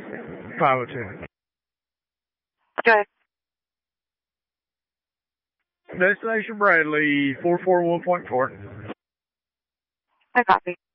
502. Go ahead. Destination Bradley, 441.4. I copy.